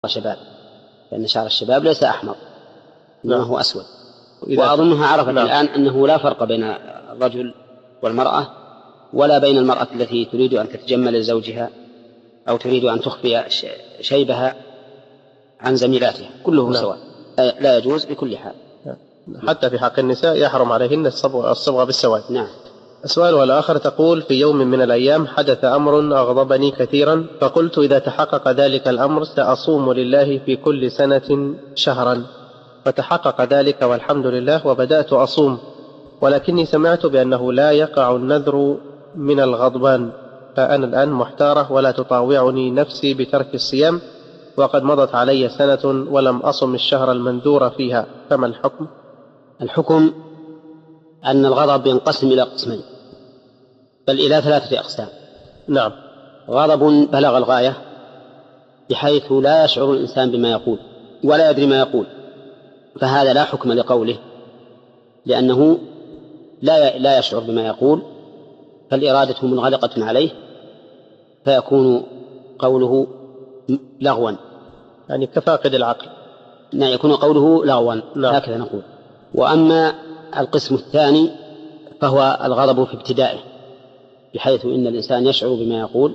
شباب، لأن شعر الشباب ليس أحمر إنما هو أسود. وأظنها عرفت الآن أنه لا فرق بين الرجل والمرأة، ولا بين المرأة التي تريد أن تتجمل لزوجها أو تريد أن تخفي شيبها عن زميلاتها، كله سواء، لا يجوز بكل حال. حتى في حق النساء يحرم عليهن الصبغة بالسواد. نعم. السؤال الآخر تقول: في يوم من الأيام حدث أمر أغضبني كثيرا، فقلت إذا تحقق ذلك الأمر سأصوم لله في كل سنة شهرا، فتحقق ذلك والحمد لله وبدأت أصوم، ولكني سمعت بأنه لا يقع النذر من الغضبان، فأنا الآن محتارة ولا تطاوعني نفسي بترك الصيام، وقد مضت علي سنة ولم أصم الشهر المنذور فيها، فما الحكم؟ الحكم أن الغضب ينقسم إلى قسمين، بل إلى 3 أقسام. نعم. غضب بلغ الغاية بحيث لا يشعر الإنسان بما يقول ولا يدري ما يقول، فهذا لا حكم لقوله، لأنه لا يشعر بما يقول، فالإرادة منغلقة عليه، فيكون قوله لغوا، يعني كفاقد العقل. يكون قوله لغوا. نعم. هكذا نقول. وأما القسم الثاني فهو الغضب في ابتدائه، بحيث إن الإنسان يشعر بما يقول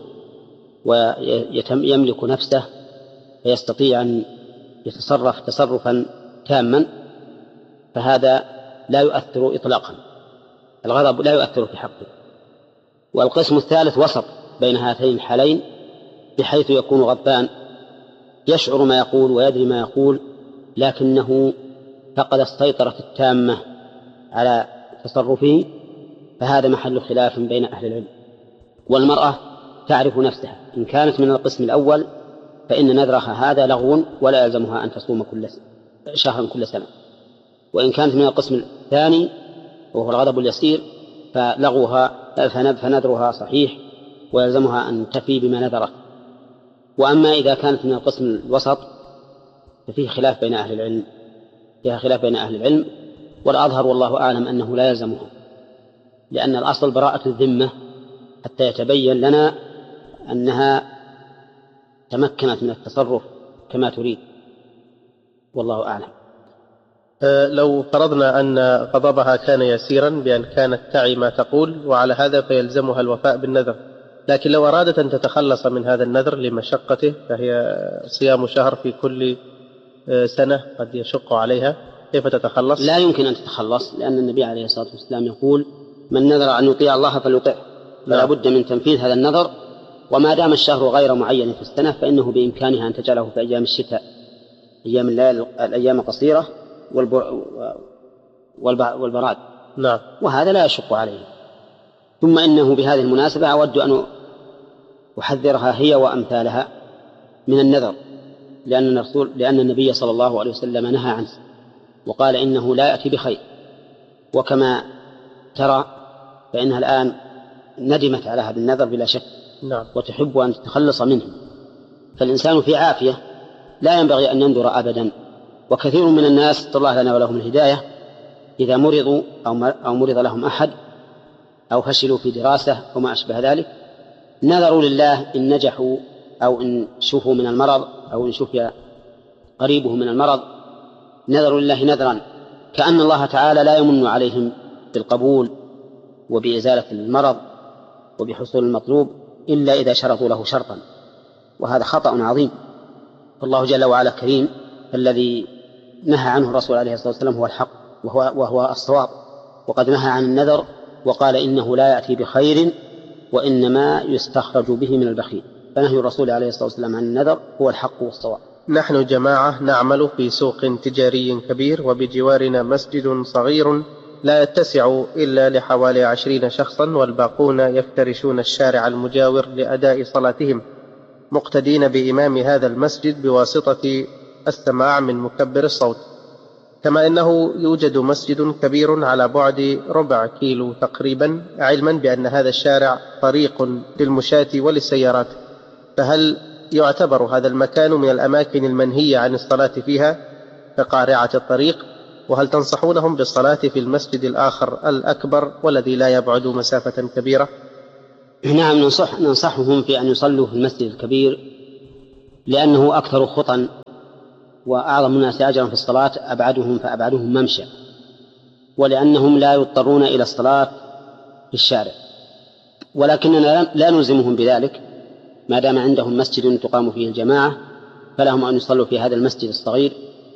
ويملك نفسه فيستطيع أن يتصرف تصرفا تاما، فهذا لا يؤثر إطلاقا، الغضب لا يؤثر في حقه. والقسم الثالث وسط بين هاتين الحالين، بحيث يكون غضبان يشعر ما يقول ويدري ما يقول، لكنه فقد السيطرة التامة على تصرفه، فهذا محل خلاف بين أهل العلم. والمرأة تعرف نفسها، إن كانت من القسم الأول فإن نذرها هذا لغو ولا يلزمها أن تصوم كل شهر كل سنة، وإن كانت من القسم الثاني وهو الغضب اليسير فنذرها صحيح ويلزمها أن تفي بما نذرت. وأما إذا كانت من القسم الوسط ففيه خلاف بين أهل العلم، والأظهر والله أعلم أنه لا يلزمها، لأن الأصل براءة الذمة حتى يتبين لنا أنها تمكنت من التصرف كما تريد، والله أعلم. لو فرضنا أن غضبها كان يسيرا بأن كانت تعي ما تقول، وعلى هذا فيلزمها الوفاء بالنذر، لكن لو أرادت أن تتخلص من هذا النذر لمشقته، فهي صيام شهر في كل سنة قد يشق عليها، كيف تتخلص؟ لا يمكن أن تتخلص، لأن النبي عليه الصلاة والسلام يقول: من نذر أن يطيع الله فليطعه، فلا بد من تنفيذ هذا النذر، وما دام الشهر غير معين في السنة فإنه بإمكانها أن تجعله في أيام الشتاء، أيام الليل، الأيام قصيرة والبراد. نعم. وهذا لا يشق عليه. ثم إنه بهذه المناسبة أود أن أحذرها هي وأمثالها من النذر، لأن النبي صلى الله عليه وسلم نهى عنه وقال إنه لا يأتي بخير، وكما ترى فإنها الآن ندمت على هذا النذر بلا شك. نعم. وتحب أن تتخلص منه، فالإنسان في عافية لا ينبغي أن ينذر أبدا. وكثير من الناس الله لنا ولهم الهداية إذا مرضوا أو مرض لهم أحد أو فشلوا في دراسة أو ما أشبه ذلك، نذروا لله إن نجحوا أو إن شفوا من المرض أو إن شفي قريبه من المرض، نذروا لله نذرا كأن الله تعالى لا يمن عليهم بالقبول وبإزالة المرض وبحصول المطلوب إلا إذا شرطوا له شرطا، وهذا خطأ عظيم. فالله جل وعلا كريم، فالذي نهى عنه الرسول عليه الصلاة والسلام هو الحق وهو الصواب، وقد نهى عن النذر وقال إنه لا يأتي بخير وإنما يستخرج به من البخيل، فنهي الرسول عليه الصلاة والسلام عن النذر هو الحق والصواب. نحن جماعة نعمل في سوق تجاري كبير، وبجوارنا مسجد صغير لا يتسع إلا لحوالي 20 شخصا، والباقون يفترشون الشارع المجاور لأداء صلاتهم، مقتدين بإمام هذا المسجد بواسطة السماع من مكبر الصوت، كما أنه يوجد مسجد كبير على بعد ربع كيلو تقريبا، علما بأن هذا الشارع طريق للمشاة وللسيارات، فهل يعتبر هذا المكان من الأماكن المنهية عن الصلاة فيها كقارعة الطريق؟ وهل تنصحونهم بالصلاة في المسجد الآخر الأكبر والذي لا يبعد مسافة كبيرة؟ نعم، ننصحهم في أن يصلوا في المسجد الكبير لأنه أكثر خطا وأعظم الناس أجرا في الصلاة أبعدهم فأبعدهم ممشى، ولأنهم لا يضطرون إلى الصلاة في الشارع، ولكننا لا نلزمهم بذلك ما دام عندهم مسجد تقام فيه الجماعة فلهم أن يصلوا في هذا المسجد الصغير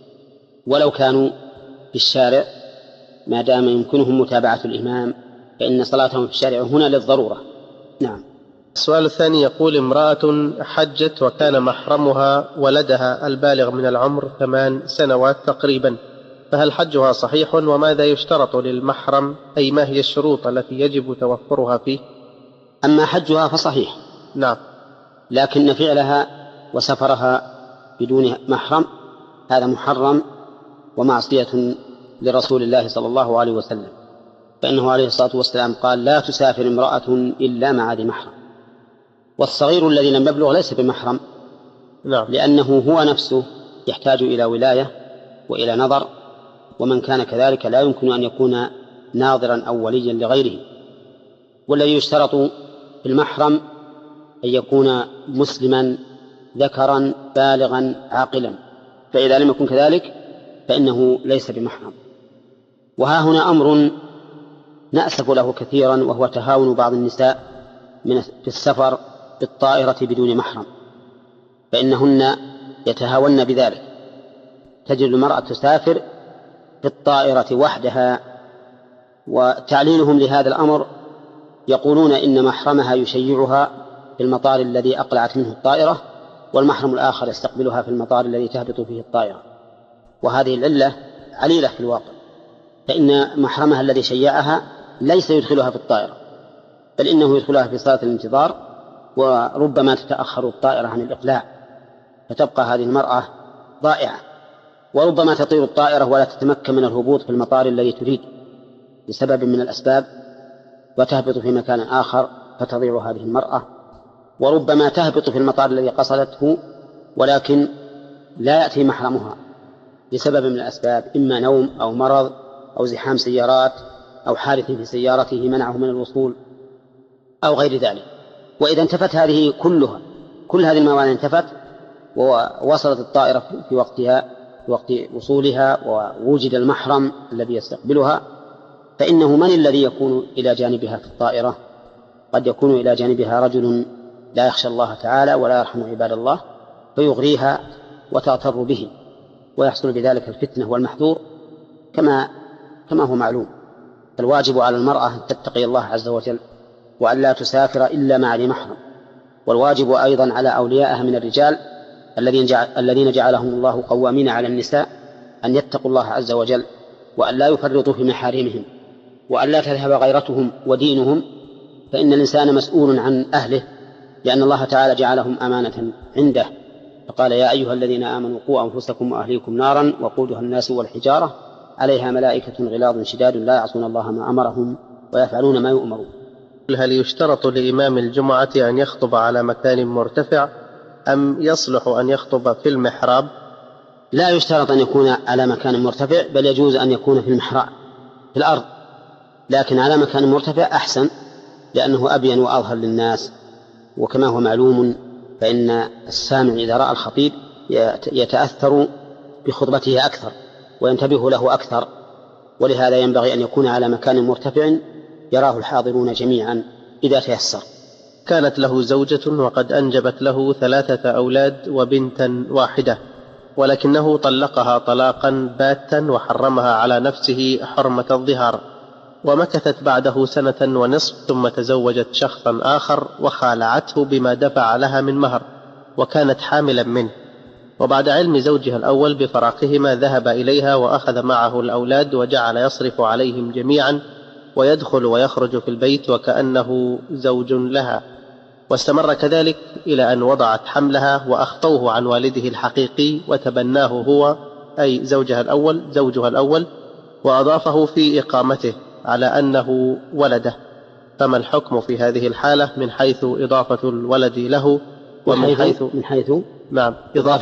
ولو كانوا في الشارع ما دام يمكنهم متابعة الإمام، فإن صلاتهم في الشارع هنا للضرورة. نعم. السؤال الثاني يقول: امرأة حجت وكان محرمها ولدها البالغ من العمر 8 سنوات تقريبا، فهل حجها صحيح؟ وماذا يشترط للمحرم؟ أي ما هي الشروط التي يجب توفرها فيه؟ أما حجها فصحيح، نعم، لكن فعلها وسفرها بدون محرم هذا محرم ومعصية لرسول الله صلى الله عليه وسلم، فإنه عليه الصلاة والسلام قال: لا تسافر امرأة إلا مع ذي محرم. والصغير الذي لم يبلغ ليس بمحرم، نعم، لأنه هو نفسه يحتاج إلى ولاية وإلى نظر، ومن كان كذلك لا يمكن أن يكون ناظرا أو وليا لغيره. والذي يشترط في المحرم أن يكون مسلما ذكرا بالغا عاقلا، فإذا لم يكن كذلك فإنه ليس بمحرم. وها هنا أمر نأسف له كثيرا، وهو تهاون بعض النساء في السفر بالطائرة بدون محرم، فإنهن يتهاون بذلك. تجد المرأة تسافر في الطائرة وحدها، وتعليلهم لهذا الأمر يقولون إن محرمها يشيعها في المطار الذي أقلعت منه الطائرة، والمحرم الآخر يستقبلها في المطار الذي تهبط فيه الطائرة، وهذه العلة عليلة في الواقع، فإن محرمها الذي شيعها ليس يدخلها في الطائرة، بل إنه يدخلها في صالة الانتظار، وربما تتأخر الطائرة عن الإقلاع فتبقى هذه المرأة ضائعة، وربما تطير الطائرة ولا تتمكن من الهبوط في المطار الذي تريد لسبب من الأسباب، وتهبط في مكان آخر فتضيع هذه المرأة. وربما تهبط في المطار الذي قصدته ولكن لا يأتي محرمها لسبب من الأسباب، إما نوم أو مرض أو زحام سيارات أو حادث في سيارته منعه من الوصول أو غير ذلك. وإذا انتفت هذه كلها، كل هذه الموانع انتفت ووصلت الطائرة في وقتها، في وقت وصولها، ووجد المحرم الذي يستقبلها، فإنه من الذي يكون إلى جانبها في الطائرة؟ قد يكون إلى جانبها رجل لا يخشى الله تعالى ولا يرحم عباد الله فيغريها وتغتر به، ويحصل بذلك الفتنة والمحذور كما هو معلوم. الواجب على المرأة أن تتقي الله عز وجل وأن لا تسافر إلا مع ذي محرم، والواجب أيضا على أوليائها من الرجال الذين جعلهم الله قوامين على النساء أن يتقوا الله عز وجل وأن لا يفرطوا في محارمهم، وأن لا تذهب غيرتهم ودينهم، فإن الإنسان مسؤول عن أهله، لأن الله تعالى جعلهم أمانة عنده، فقال: يا أيها الذين آمنوا قوا أنفسكم وأهليكم نارا وقودها الناس والحجارة عليها ملائكة غلاظ شداد لا يعصون الله ما أمرهم ويفعلون ما يؤمرون. هل يشترط لإمام الجمعة أن يخطب على مكان مرتفع أم يصلح أن يخطب في المحراب؟ لا يشترط أن يكون على مكان مرتفع، بل يجوز أن يكون في المحراب في الأرض، لكن على مكان مرتفع أحسن، لأنه أبين وأظهر للناس. وكما هو معلوم فإن السامع إذا رأى الخطيب يتأثر بخطبته أكثر وينتبه له أكثر، ولهذا ينبغي أن يكون على مكان مرتفع يراه الحاضرون جميعا إذا تيسر. كانت له زوجة وقد أنجبت له 3 أولاد وبنتا واحدة، ولكنه طلقها طلاقا باتا وحرمها على نفسه حرمة الظهار، ومكثت بعده 1.5 سنة ثم تزوجت شخصا آخر وخالعته بما دفع لها من مهر، وكانت حاملا منه. وبعد علم زوجها الأول بفراقهما ذهب إليها وأخذ معه الأولاد وجعل يصرف عليهم جميعا ويدخل ويخرج في البيت وكأنه زوج لها، واستمر كذلك إلى أن وضعت حملها وأخطوه عن والده الحقيقي وتبناه هو أي زوجها الأول وأضافه في إقامته على أنه ولده. فما الحكم في هذه الحالة من حيث إضافة الولد له ومن حيث نعم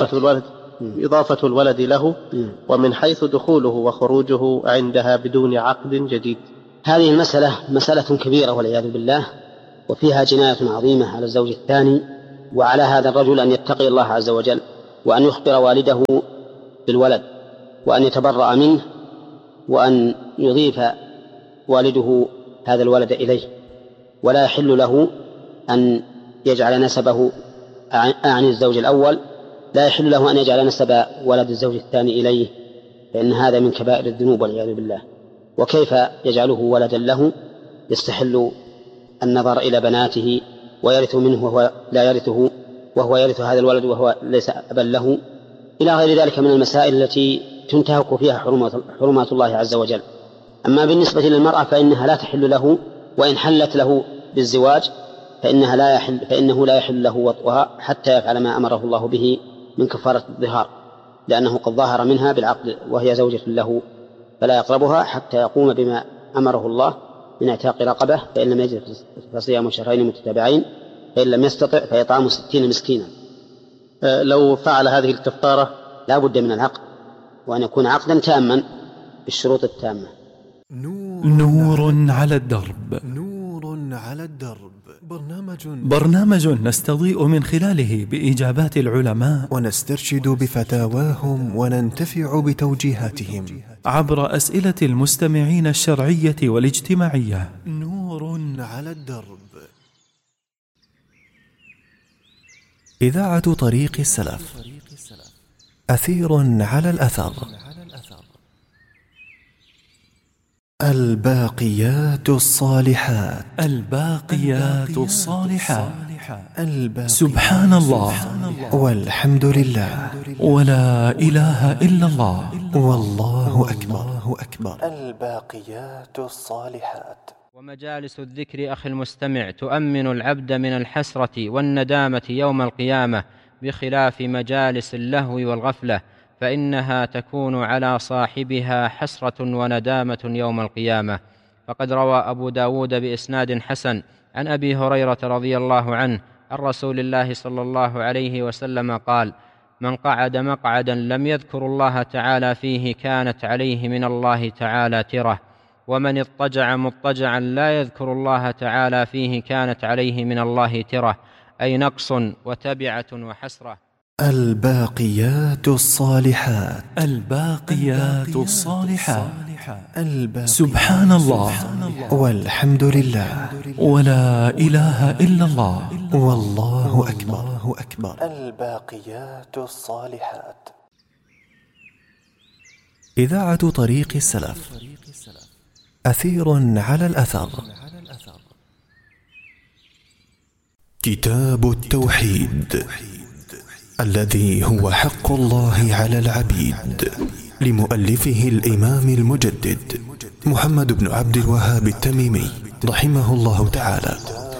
إضافة الولد له ومن حيث دخوله وخروجه عندها بدون عقد جديد؟ هذه المسألة مسألة كبيرة والعياذ بالله، وفيها جناية عظيمة على الزوج الثاني وعلى هذا الرجل أن يتقي الله عز وجل وأن يخبر والده بالولد وأن يتبرأ منه وأن يضيف والده هذا الولد إليه، ولا يحل له أن يجعل نسبه عن الزوج الأول، لا يحل له أن يجعل نسب ولد الزوج الثاني إليه، فإن هذا من كبائر الذنوب والعياذ بالله. وكيف يجعله ولدا له؟ يستحل النظر إلى بناته ويرث منه وهو لا يرثه، وهو يرث هذا الولد وهو ليس أبا له، إلى غير ذلك من المسائل التي تنتهك فيها حرمات الله عز وجل. أما بالنسبة للمرأة فإنها لا تحل له، وإن حلت له بالزواج فإنه لا يحل له وطئها حتى يفعل ما أمره الله به من كفارة الظهار، لأنه قد ظاهر منها بالعقد وهي زوجة له، فلا يقربها حتى يقوم بما أمره الله من اعتاق رقبة، فإن لم يجد فصيام شهرين متتابعين، فإن لم يستطع فإطعام 60 مسكينا. لو فعل هذه الكفارة لا بد من العقد، وأن يكون عقدا تاما بالشروط التامة. نور على الدرب. برنامج نستضيء من خلاله بإجابات العلماء ونسترشد بفتاواهم وننتفع بتوجيهاتهم عبر أسئلة المستمعين الشرعية والاجتماعية. نور على الدرب. إذاعة طريق السلف، أثير على الأثر. الباقيات الصالحات. سبحان الله والحمد لله ولا إله إلا الله والله أكبر. الباقيات الصالحات. ومجالس الذكر أخي المستمع تؤمن العبد من الحسرة والندامة يوم القيامة، بخلاف مجالس اللهو والغفلة، فإنها تكون على صاحبها حسرة وندامة يوم القيامة. فقد روى أبو داود بإسناد حسن عن أبي هريرة رضي الله عنه عن رسول الله صلى الله عليه وسلم قال: من قعد مقعدا لم يذكر الله تعالى فيه كانت عليه من الله تعالى ترة، ومن اضطجع مضطجعا لا يذكر الله تعالى فيه كانت عليه من الله ترة، أي نقص وتبعة وحسرة. الباقيات الصالحات. سبحان الله والحمد لله ولا إله إلا الله والله أكبر. الباقيات الصالحات. إذاعة طريق السلف، أثير على الأثر. كتاب التوحيد الذي هو حق الله على العبيد، لمؤلفه الإمام المجدد محمد بن عبد الوهاب التميمي رحمه الله تعالى.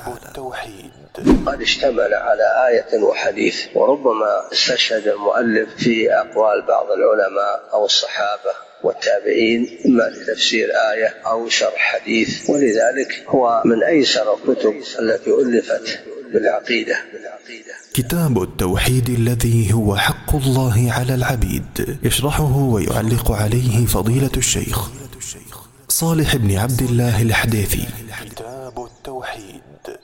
قد اشتمل على آية وحديث، وربما استشهد المؤلف في أقوال بعض العلماء أو الصحابة والتابعين إما لتفسير آية أو شرح حديث، ولذلك هو من أيسر الكتب التي ألفت بالعقيدة. كتاب التوحيد الذي هو حق الله على العبيد، يشرحه ويعلق عليه فضيلة الشيخ صالح بن عبد الله الحديثي. كتاب التوحيد.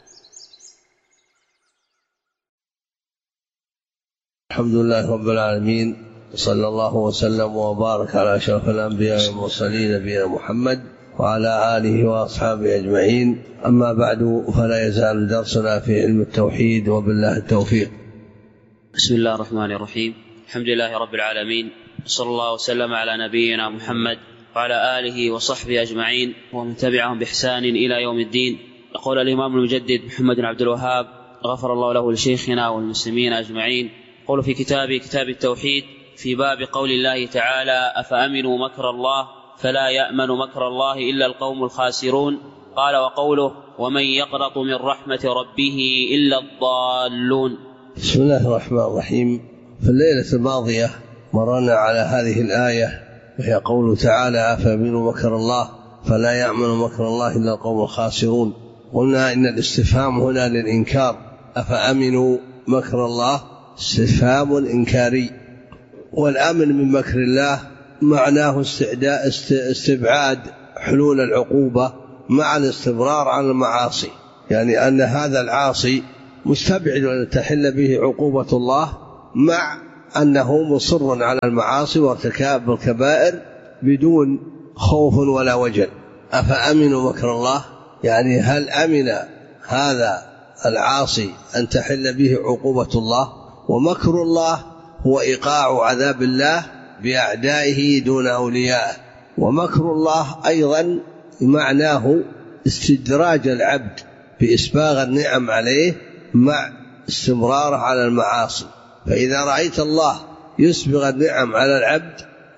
الحمد لله رب العالمين، وصلى الله وسلم وبارك على أشرف الأنبياء والمرسلين نبينا محمد وعلى آله وأصحابه أجمعين. أما بعد، فلا يزال درسنا في علم التوحيد، وبالله التوفيق. بسم الله الرحمن الرحيم. الحمد لله رب العالمين، وصلى الله وسلم على نبينا محمد وعلى آله وصحبه أجمعين ومن تبعهم بإحسان إلى يوم الدين. يقول الإمام المجدد محمد بن عبد الوهاب غفر الله له لشيخنا والمسلمين أجمعين، يقول في كتاب التوحيد في باب قول الله تعالى: أفأمنوا مكر الله فلا يأمن مكر الله إلا القوم الخاسرون. قال: وقوله: ومن يقنط من رحمة ربه إلا الضالون. بسم الله الرحمن الرحيم. في الليلة الماضية مررنا على هذه الآية، وهي قوله تعالى: أفأمنوا مكر الله فلا يأمن مكر الله إلا القوم الخاسرون. قلنا إن الاستفهام هنا للإنكار، أفأمنوا مكر الله استفهام إنكاري، والأمن من مكر الله معناه استبعاد حلول العقوبة مع الاستمرار على المعاصي، يعني أن هذا العاصي مستبعد أن تحل به عقوبة الله، مع أنه مصر على المعاصي وارتكاب الكبائر بدون خوف ولا وجل. أفأمنوا مكر الله؟ يعني هل أمن هذا العاصي أن تحل به عقوبة الله؟ ومكر الله هو إيقاع عذاب الله بأعدائه دون أوليائه. ومكر الله أيضا معناه استدراج العبد بإسباغ النعم عليه مع استمراره على المعاصي. فإذا رأيت الله يسبغ النعم على العبد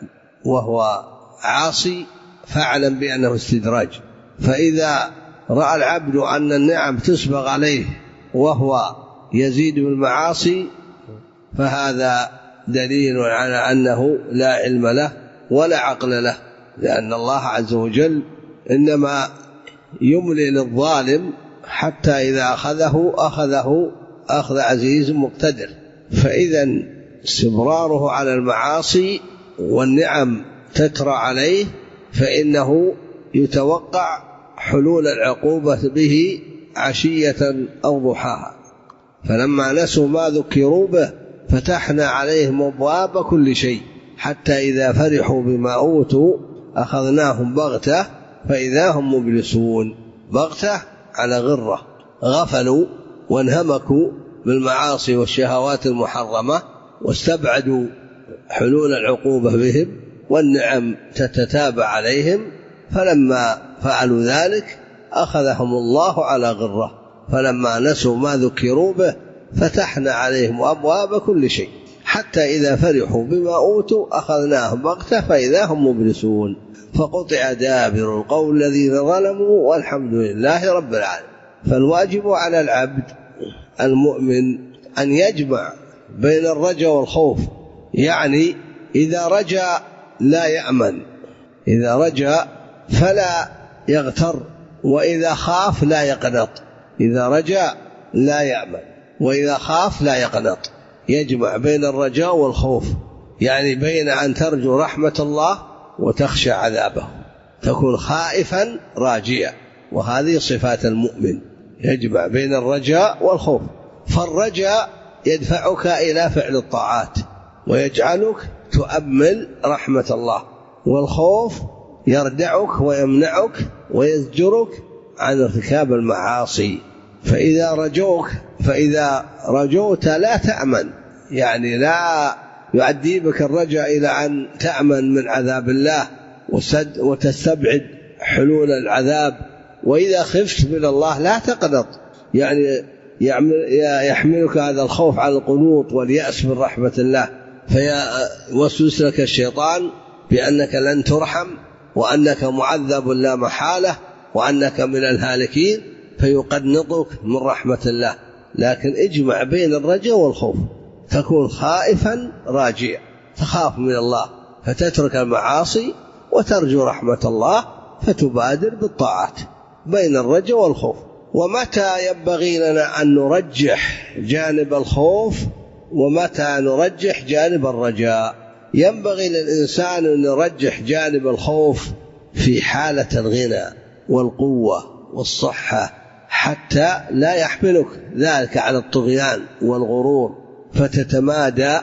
وهو عاصي فاعلم بأنه استدراج. فإذا رأى العبد أن النعم تسبغ عليه وهو يزيد بالمعاصي فهذا دليل على أنه لا علم له ولا عقل له، لأن الله عز وجل إنما يملي للظالم حتى إذا أخذه أخذ عزيز مقتدر. فإذا استمراره على المعاصي والنعم تترى عليه فإنه يتوقع حلول العقوبة به عشية أو ضحاها. فلما نسوا ما ذكروا به فتحنا عليهم أبواب كل شيء حتى إذا فرحوا بما أوتوا أخذناهم بغتة فإذا هم مبلسون. بغتة على غرة، غفلوا وانهمكوا بالمعاصي والشهوات المحرمة واستبعدوا حلول العقوبة بهم والنعم تتتابع عليهم، فلما فعلوا ذلك أخذهم الله على غرة. فلما نسوا ما ذكروا به فتحنا عليهم أبواب كل شيء حتى إذا فرحوا بما أوتوا أخذناهم بغتة فإذا هم مبلسون. فقطع دابر القوم الذين ظلموا والحمد لله رب العالمين. فالواجب على العبد المؤمن أن يجمع بين الرجاء والخوف، يعني إذا رجا لا يأمن، إذا رجا فلا يغتر، وإذا خاف لا يقنط. إذا رجا لا يأمن وإذا خاف لا يقنط. يجمع بين الرجاء والخوف، يعني بين أن ترجو رحمة الله وتخشى عذابه، تكون خائفا راجيا، وهذه صفات المؤمن، يجمع بين الرجاء والخوف. فالرجاء يدفعك إلى فعل الطاعات ويجعلك تؤمل رحمة الله، والخوف يردعك ويمنعك ويزجرك عن ارتكاب المعاصي. فإذا رجوت لا تأمن، يعني لا يؤدي بك الرجاء إلى أن تأمن من عذاب الله وتستبعد حلول العذاب. وإذا خفت من الله لا تقنط، يعني يحملك هذا الخوف على القنوط واليأس من رحمة الله، فيوسوس لك الشيطان بأنك لن ترحم وأنك معذب لا محالة وأنك من الهالكين فيقنطك من رحمة الله. لكن اجمع بين الرجاء والخوف، تكون خائفا راجيا، تخاف من الله فتترك المعاصي وترجو رحمة الله فتبادر بالطاعات، بين الرجاء والخوف. ومتى ينبغي لنا أن نرجح جانب الخوف ومتى نرجح جانب الرجاء؟ ينبغي للإنسان أن يرجح جانب الخوف في حالة الغنى والقوة والصحة، حتى لا يحملك ذلك على الطغيان والغرور فتتمادى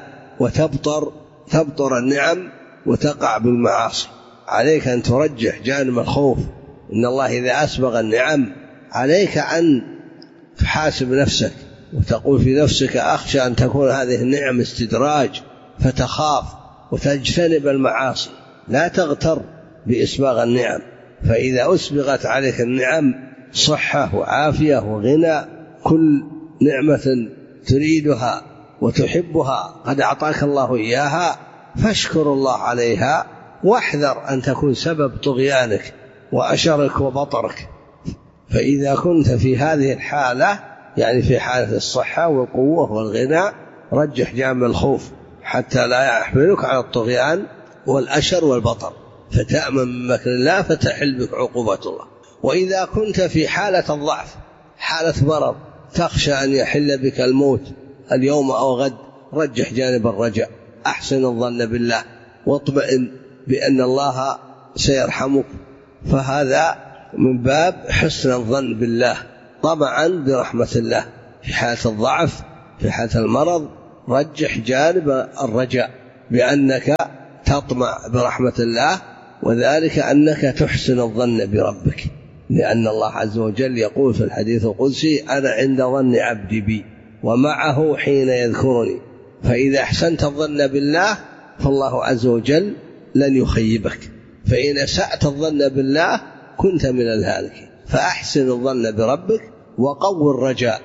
وتبطر النعم وتقع بالمعاصي. عليك أن ترجح جانب الخوف. إن الله إذا أسبغ النعم عليك أن تحاسب نفسك وتقول في نفسك أخشى أن تكون هذه النعم استدراج فتخاف وتجتنب المعاصي، لا تغتر بإسباغ النعم. فإذا أسبغت عليك النعم صحة وعافية وغنى، كل نعمة تريدها وتحبها قد أعطاك الله إياها، فاشكر الله عليها واحذر أن تكون سبب طغيانك وأشرك وبطرك. فإذا كنت في هذه الحالة، يعني في حالة الصحة والقوة والغنى، رجح جانب الخوف حتى لا يحملك على الطغيان والأشر والبطر فتأمن من مكر الله فتحل بك عقوبة الله. وإذا كنت في حالة الضعف، حالة مرض، تخشى أن يحل بك الموت اليوم أو غد، رجح جانب الرجاء، أحسن الظن بالله واطمئن بأن الله سيرحمك. فهذا من باب حسن الظن بالله طمعا برحمة الله. في حالة الضعف، في حالة المرض، رجح جانب الرجاء بأنك تطمع برحمة الله، وذلك أنك تحسن الظن بربك، لأن الله عز وجل يقول في الحديث القدسي: أنا عند ظن عبدي بي ومعه حين يذكرني. فإذا أحسنت الظن بالله فالله عز وجل لن يخيبك، فإن أسأت الظن بالله كنت من الهالكين. فأحسن الظن بربك وقوي الرجاء.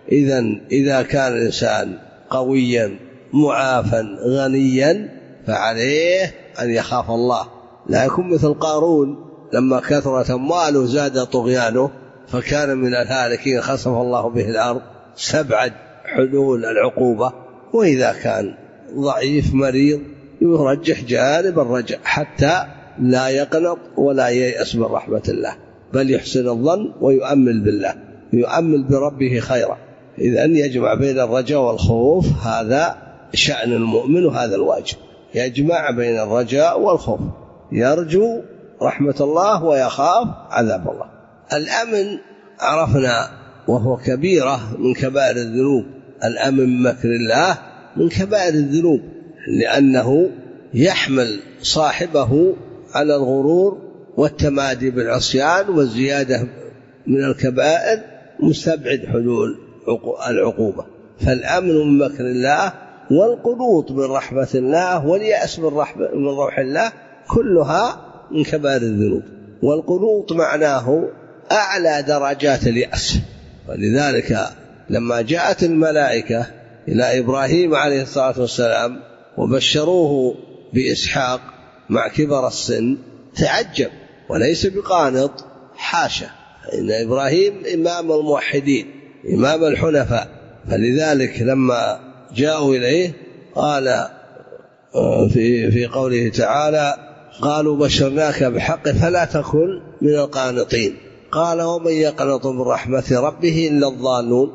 إذا كان الإنسان قويا معافا غنيا فعليه أن يخاف الله، لا يكون مثل قارون لما كثرت أمواله زاد طغيانه فكان من الهالكين، خسف الله به الأرض، استبعد حلول العقوبة. وإذا كان ضعيف مريض يرجح جانب الرجاء حتى لا يقنط ولا ييأس من رحمة الله، بل يحسن الظن ويؤمل بالله، يؤمل بربه خيرا. إذن يجمع بين الرجاء والخوف، هذا شأن المؤمن وهذا الواجب، يجمع بين الرجاء والخوف، يرجو رحمة الله ويخاف عذاب الله. الأمن عرفنا وهو كبيرة من كبائر الذنوب، الأمن من مكر الله من كبائر الذنوب، لأنه يحمل صاحبه على الغرور والتمادي بالعصيان والزيادة من الكبائر، مستبعد حلول العقوبة. فالأمن من مكر الله والقنوط من رحمة الله واليأس من روح الله كلها من كبائر الذنوب. والقنوط معناه أعلى درجات اليأس، ولذلك لما جاءت الملائكة إلى إبراهيم عليه الصلاة والسلام وبشروه بإسحاق مع كبر السن تعجب، وليس بقانط، حاشا، إن إبراهيم إمام الموحدين إمام الحنفاء. فلذلك لما جاءوا إليه قال في قوله تعالى: قالوا بشرناك بحق فلا تكن من القانطين. قال: ومن يقنط من رحمة ربه إلا الضالون.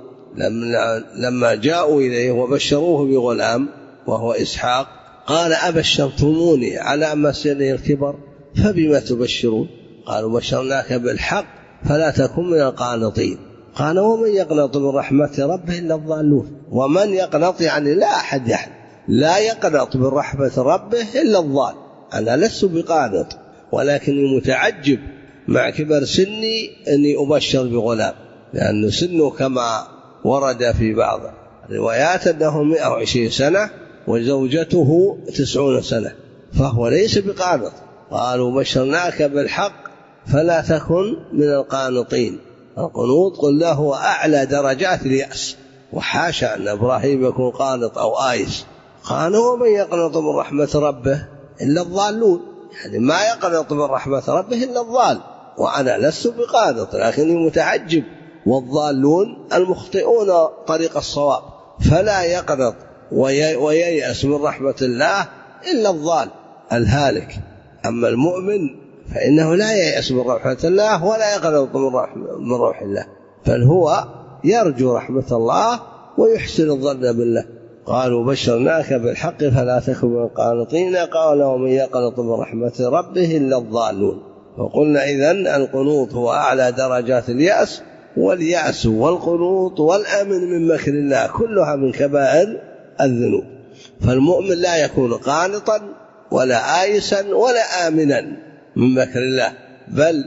لما جاءوا إليه وبشروه بغلام وهو إسحاق قال: أبشرتموني على أن مسني الكبر فبما تبشرون؟ قالوا: بشرناك بالحق فلا تكن من القانطين. قال: ومن يقنط من رحمة ربه إلا الضالون. ومن يقنط يعني لا أحد لا يقنط من رحمة ربه إلا الضال. أنا لست بقانط، ولكني متعجب مع كبر سني أني أبشر بغلام، لأن سنه كما ورد في بعض الروايات أنه 120 سنة وزوجته 90 سنة، فهو ليس بقانط. قالوا: بشرناك بالحق فلا تكن من القانطين. القنوط قلنا هو أعلى درجات اليأس، وحاشا أن إبراهيم يكون قانط أو آيس. قالوا: ومن يقنط من رحمة ربه إلا الضالون، يعني ما يقنط من رحمة ربه إلا الضال. وأنا لست بقانط لكني متعجب، والضالون المخطئون طريق الصواب، فلا يقنط وييأس من رحمة الله إلا الضال الهالك. أما المؤمن فإنه لا ييأس من رحمة الله ولا يقنط من روح الله، بل هو يرجو رحمة الله ويحسن الظن بالله. قالوا: بشرناك بالحق فلا تكن من القانطين. قال: ومن يقنط من رحمة ربه إلا الضالون. وقلنا إذن القنوط هو أعلى درجات اليأس، واليأس والقنوط والأمن من مكر الله كلها من كبائر الذنوب. فالمؤمن لا يكون قانطا ولا آيسا ولا آمنا من مكر الله، بل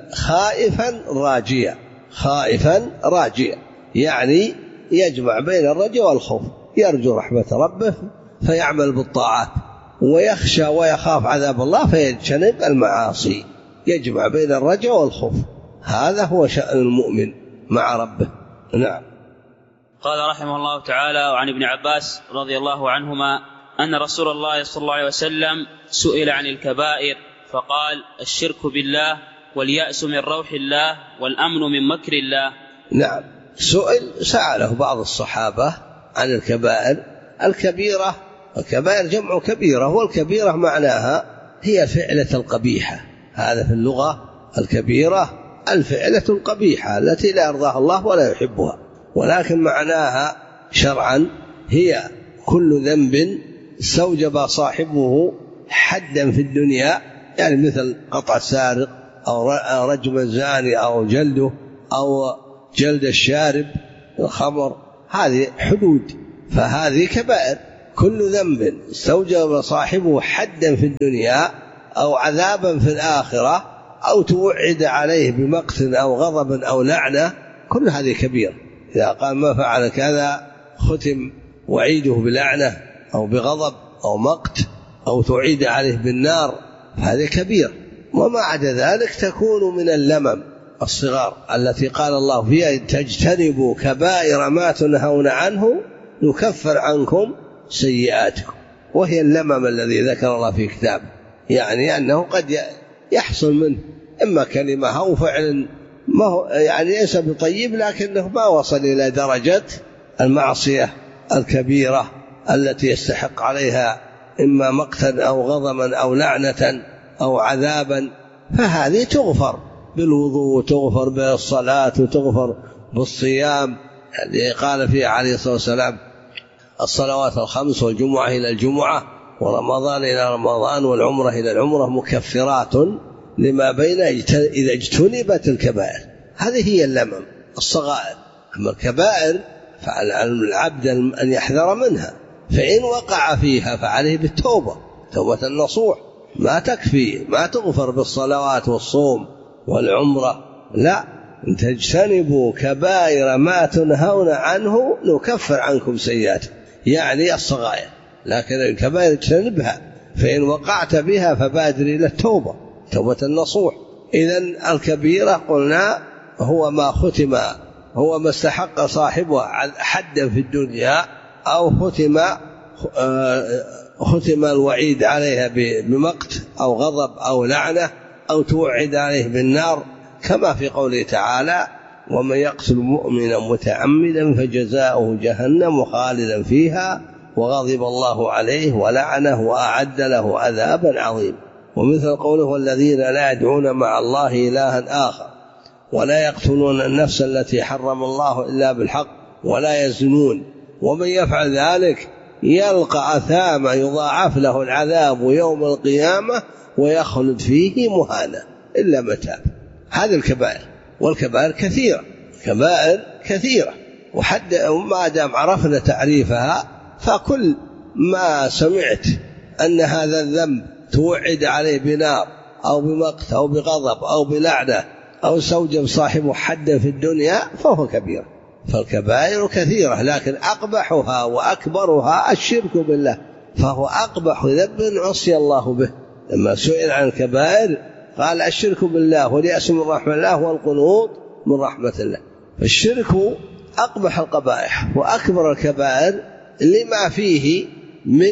خائفا راجيا، يعني يجمع بين الرجاء والخوف، يرجو رحمة ربه فيعمل بالطاعات، ويخشى ويخاف عذاب الله فيجتنب المعاصي، يجمع بين الرجاء والخوف. هذا هو شأن المؤمن مع ربه. نعم. قال رحمه الله تعالى: وعن ابن عباس رضي الله عنهما أن رسول الله صلى الله عليه وسلم سئل عن الكبائر فقال: الشرك بالله، واليأس من روح الله، والأمن من مكر الله. نعم، سأله بعض الصحابة عن الكبائر. الكبائر جمع كبيرة، والكبيرة معناها هي الفعلة القبيحة. هذا في اللغة الكبيرة الفعلة القبيحة التي لا يرضاها الله ولا يحبها، ولكن معناها شرعا هي كل ذنب استوجب صاحبه حدا في الدنيا، يعني مثل قطع السارق أو رجم الزاني أو جلده أو جلد الشارب الخمر هذه حدود، فهذه كبائر. كل ذنب استوجب صاحبه حدا في الدنيا أو عذابا في الآخرة أو توعد عليه بمقت أو غضب أو لعنة، كل هذه كبيرة. إذا قال ما فعل كذا ختم وعيده بلعنة أو بغضب أو مقت أو توعد عليه بالنار، فهذه كبيرة. وما عدا ذلك تكون من اللمم الصغار التي قال الله فيها تجتنبوا كبائر ما تنهون عنه نكفر عنكم سيئاتكم، وهي اللمم الذي ذكر الله في كتابه، يعني أنه قد يحصل منه إما كلمة أو فعل ما هو يعني ليس بطيب لكنه ما وصل إلى درجة المعصية الكبيرة التي يستحق عليها إما مقتا أو غضبا أو لعنة أو عذابا، فهذه تغفر بالوضوء وتغفر بالصلاة وتغفر بالصيام. يعني قال فيه عليه الصلاة والسلام الصلوات الخمس والجمعة إلى الجمعة ورمضان إلى رمضان والعمرة إلى العمرة مكفرات لما بين إذا اجتنبت الكبائر. هذه هي اللمم الصغائر. أما الكبائر فعلى العبد أن يحذر منها، فإن وقع فيها فعليه بالتوبة، توبة النصوح. ما تكفي، ما تغفر بالصلوات والصوم والعمرة، لا، إن تجتنبوا كبائر ما تنهون عنه نكفر عنكم سيئاتكم، يعني الصغائر. لكن الكبائر اجتنبها، فإن وقعت بها فبادر إلى التوبة، توبة النصوح. إذن الكبيرة قلنا هو ما ختم، هو ما استحق صاحبه حدا في الدنيا أو ختم الوعيد عليها بمقت أو غضب أو لعنة أو توعد عليه بالنار، كما في قوله تعالى ومن يقتل مؤمنا متعمدا فجزاؤه جهنم خالدا فيها وغضب الله عليه ولعنه وأعد له عذابا عظيما. ومثل قوله والذين لا يدعون مع الله إلها آخر ولا يقتلون النفس التي حرم الله إلا بالحق ولا يزنون ومن يفعل ذلك يلقى أثاما يضاعف له العذاب يوم القيامة ويخلد فيه مهانا إلا ما تاب. هذه الكبائر، والكبائر كثيرة، كبائر كثيرة، وما دام عرفنا تعريفها فكل ما سمعت أن هذا الذنب توعد عليه بنار أو بمقت أو بغضب أو بلعنة أو استوجب صاحبه حدا في الدنيا فهو كبير. فالكبائر كثيرة، لكن أقبحها وأكبرها الشرك بالله، فهو أقبح ذنب عصي الله به. لما سئل عن الكبائر قال الشرك بالله واليأس من رحمة الله والقنوط من رحمة الله. فالشرك أقبح القبائح وأكبر الكبائر لما فيه من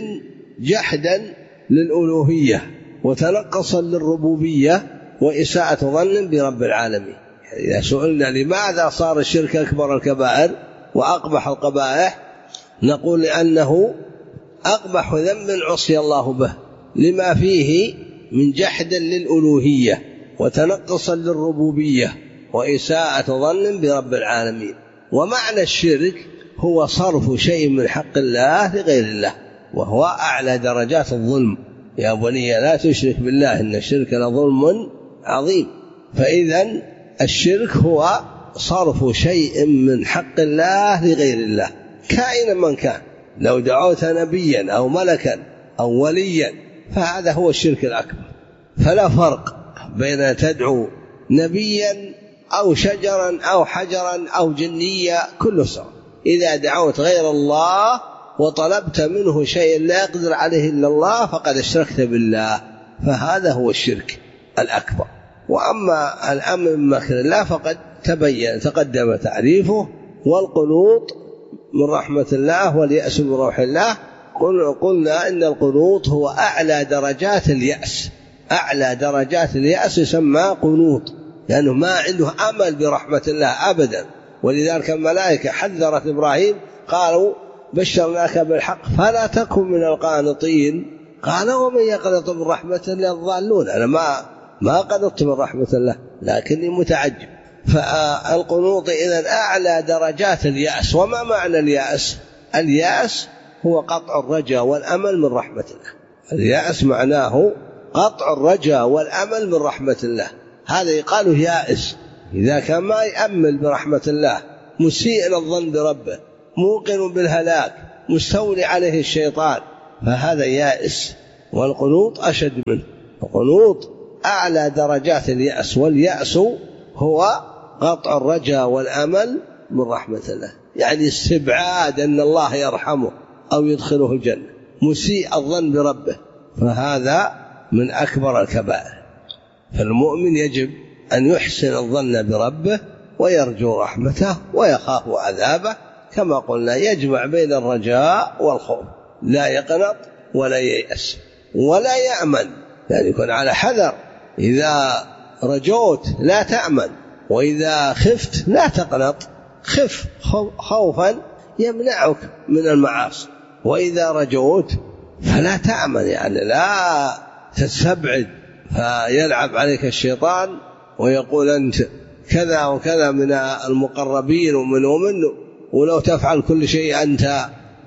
جحدا للألوهية وتنقصا للربوبية وإساءة ظن برب العالمين. إذا سئلنا لماذا صار الشرك أكبر الكبائر وأقبح القبائح، نقول لأنه أقبح ذنب عصي الله به لما فيه من جحد للألوهية وتنقصا للربوبية وإساءة ظن برب العالمين. ومعنى الشرك هو صرف شيء من حق الله لغير الله، وهو أعلى درجات الظلم. يا بني لا تشرك بالله إن الشرك لظلم عظيم. فإذن الشرك هو صرف شيء من حق الله لغير الله كائنا من كان، لو دعوت نبيا أو ملكا أو وليا فهذا هو الشرك الأكبر. فلا فرق بين تدعو نبيا أو شجرا أو حجرا أو جنيا، كله سواء. إذا دعوت غير الله وطلبت منه شيء لا يقدر عليه إلا الله فقد اشركت بالله، فهذا هو الشرك الأكبر. وأما الأمن من مكر الله فقد تقدم تعريفه. والقنوط من رحمة الله واليأس من روح الله، قلنا إن القنوط هو أعلى درجات اليأس، أعلى درجات اليأس يسمى قنوط، لأنه ما عنده أمل برحمة الله أبدا. ولذلك الملائكة حذرت إبراهيم قالوا بشرناك بالحق فلا تكن من القانطين، قال ومن يقنط من رحمة الله الضالون. أنا ما قنطت من رحمة الله لكني متعجب. فالقنوط إذن أعلى درجات اليأس. وما معنى اليأس؟ اليأس هو قطع الرجاء والأمل من رحمة الله. اليأس معناه قطع الرجاء والأمل من رحمة الله. هذا يقال يائس إذا كان ما يأمل برحمة الله، مسيء الظن بربه، موقن بالهلاك مستولي عليه الشيطان، فهذا يائس. والقنوط أشد منه، القنوط أعلى درجات اليأس، واليأس هو قطع الرجاء والأمل من رحمة الله، يعني استبعاد أن الله يرحمه أو يدخله الجنة، مسيء الظن بربه، فهذا من أكبر الكبائر. فالمؤمن يجب أن يحسن الظن بربه ويرجو رحمته ويخاف عذابه، كما قلنا يجمع بين الرجاء والخوف، لا يقنط ولا ييأس ولا يأمن، يعني يكون على حذر. إذا رجوت لا تأمن، وإذا خفت لا تقنط. خف خوفا يمنعك من المعاصي، وإذا رجوت فلا تأمن، يعني لا تستبعد فيلعب عليك الشيطان ويقول أنت كذا وكذا من المقربين ومنه، ولو تفعل كل شيء أنت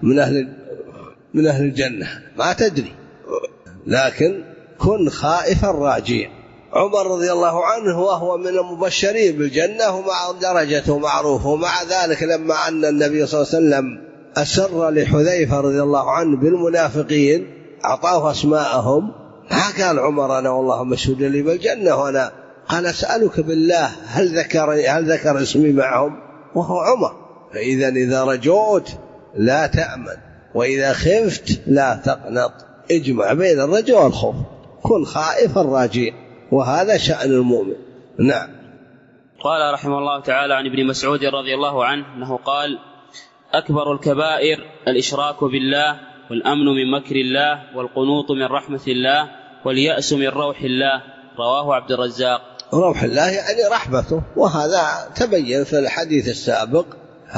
من أهل الجنة، ما تدري. لكن كن خائفا راجيا. عمر رضي الله عنه وهو من المبشرين بالجنة ومع درجته معروفة، ومع ذلك لما أن النبي صلى الله عليه وسلم أسر لحذيفة رضي الله عنه بالمنافقين أعطاه أسماءهم، ما قال عمر أنا والله مشهود لي بالجنة وأنا، قال أسألك بالله هل ذكر اسمي معهم، وهو عمر. فإذا رجوت لا تأمن، وإذا خفت لا تقنط، اجمع بين الرجاء والخوف، كن خائفا راجيا، وهذا شأن المؤمن. نعم. قال رحمه الله تعالى عن ابن مسعود رضي الله عنه أنه قال: أكبر الكبائر الإشراك بالله، والأمن من مكر الله، والقنوط من رحمة الله، واليأس من روح الله. رواه عبد الرزاق. روح الله يعني رحمته، وهذا تبين في الحديث السابق.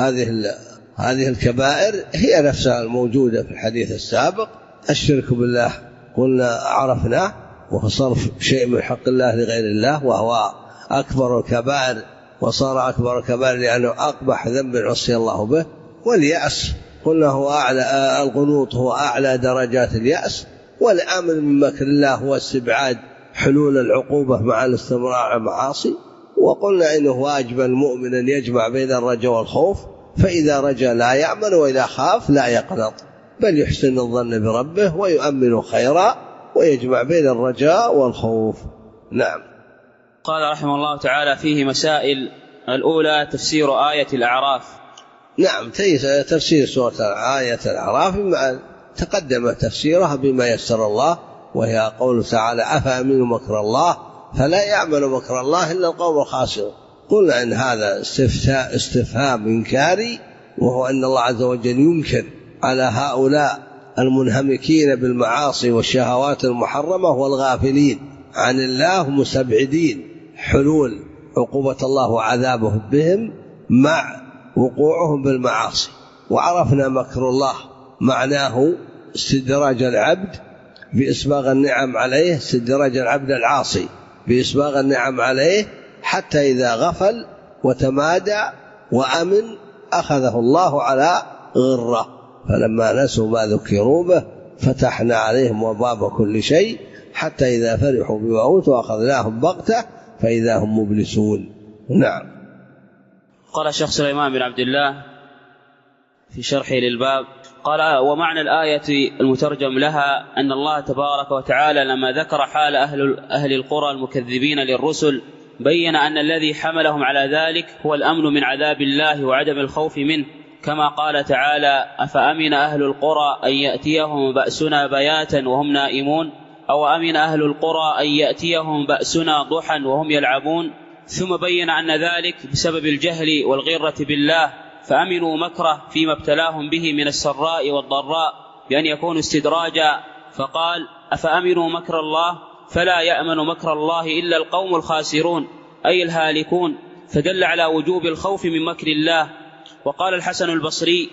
هذه الكبائر هي نفسها الموجودة في الحديث السابق. الشرك بالله قلنا عرفناه، وهو صرف شيء من حق الله لغير الله، وهو أكبر الكبائر، وصار أكبر الكبائر لأنه أقبح ذنب عصي الله به. واليأس قلنا هو أعلى، القنوط هو أعلى درجات اليأس. والأمن من مكر الله هو استبعاد حلول العقوبة مع الاستمرار على المعاصي. وقلنا إنه واجب المؤمن أن يجمع بين الرجاء والخوف، فإذا رجا لا يأمن، وإذا خاف لا يقنط، بل يحسن الظن بربه ويؤمن خيرا، ويجمع بين الرجاء والخوف. نعم. قال رحمه الله تعالى: فيه مسائل. الأولى تفسير آية الأعراف. نعم، تفسير سورة آية الأعراف تقدم تفسيرها بما يسر الله، وهي قوله تعالى: أفأمنوا مكر الله فلا يعمل مكر الله إلا القوم الخاسرون. قلنا أن هذا استفهام إنكاري، وهو أن الله عز وجل ينكر على هؤلاء المنهمكين بالمعاصي والشهوات المحرمة والغافلين عن الله مستبعدين حلول عقوبة الله وعذابه بهم مع وقوعهم بالمعاصي. وعرفنا مكر الله معناه استدراج العبد بإسباغ النعم عليه، استدراج العبد العاصي بإسباغ النعم عليه حتى إذا غفل وتمادى وأمن أخذه الله على غرة، فلما نسوا ما ذكروا به فتحنا عليهم أبواب كل شيء حتى إذا فرحوا بما أوتوا أخذناهم بغتة فإذا هم مبلسون. نعم. قال الشيخ سليمان بن عبد الله في شرحه للباب قال: ومعنى الآية المترجم لها أن الله تبارك وتعالى لما ذكر حال أهل القرى المكذبين للرسل بين أن الذي حملهم على ذلك هو الأمن من عذاب الله وعدم الخوف منه، كما قال تعالى: أفأمن أهل القرى أن يأتيهم بأسنا بياتا وهم نائمون، أو أمن أهل القرى أن يأتيهم بأسنا ضحى وهم يلعبون. ثم بين أن ذلك بسبب الجهل والغيرة بالله، فأمنوا مكره فيما ابتلاهم به من السراء والضراء بأن يكونوا استدراجا، فقال: أفأمنوا مكر الله فلا يأمن مكر الله إلا القوم الخاسرون، أي الهالكون، فدل على وجوب الخوف من مكر الله. وقال الحسن البصري: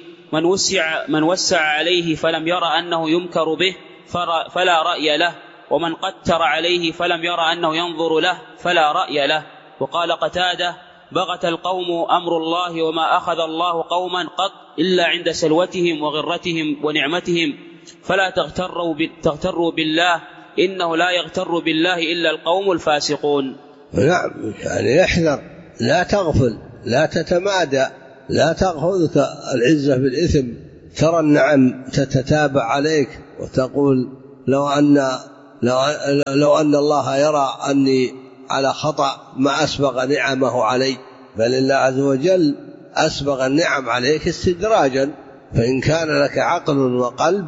من وسع عليه فلم يرى أنه يمكر به فلا رأي له، ومن قتر عليه فلم يرى أنه ينظر له فلا رأي له. وقال قتادة: بغت القوم أمر الله وما أخذ الله قوما قط إلا عند سلوتهم وغرتهم ونعمتهم، فلا تغتروا بالله، إنه لا يغتر بالله إلا القوم الفاسقون. نعم، يعني احذر، لا تغفل، لا تتمادى لا تأخذك العزة بالإثم، ترى النعم تتتابع عليك وتقول لو أن الله يرى أني على خطأ ما أسبغ نعمه علي، بل الله عز وجل أسبغ النعم عليك استدراجا. فإن كان لك عقل وقلب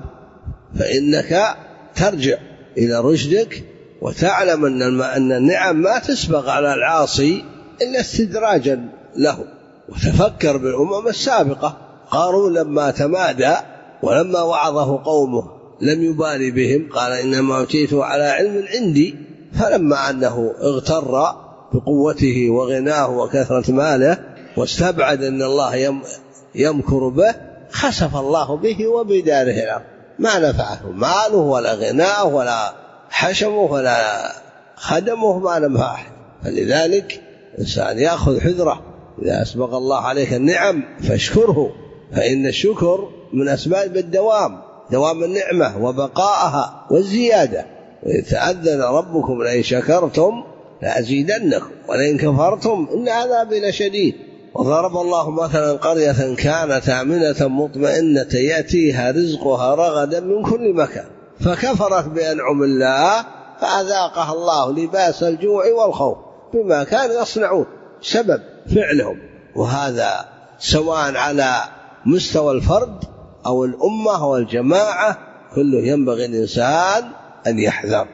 فإنك ترجع إلى رشدك وتعلم أن النعم ما تسبغ على العاصي إلا استدراجا له. وتفكر بالأمم السابقة، قارون لما تمادى ولما وعظه قومه لم يبالي بهم، قال إنما أوتيته على علم عندي، فلما أنه اغتر بقوته وغناه وكثرة ماله واستبعد أن الله يمكر به، خسف الله به وبداره الأرض، ما نفعه ماله ولا غناه ولا حشمه ولا خدمه، ما نفعه. فلذلك الإنسان يأخذ حذره، إذا أسبغ الله عليك النعم فاشكره، فإن الشكر من أسباب الدوام، دوام النعمة وبقائها والزيادة. وإذ تأذن ربكم لئن شكرتم لأزيدنكم ولئن كفرتم إن عذابي لشديد. وضرب الله مثلا قرية كانت آمنة مطمئنة يأتيها رزقها رغدا من كل مكان فكفرت بأنعم الله فأذاقها الله لباس الجوع والخوف بما كانوا يصنعون، سبب فعلهم. وهذا سواء على مستوى الفرد أو الأمة أو الجماعة، كله ينبغي الإنسان أن يحذر.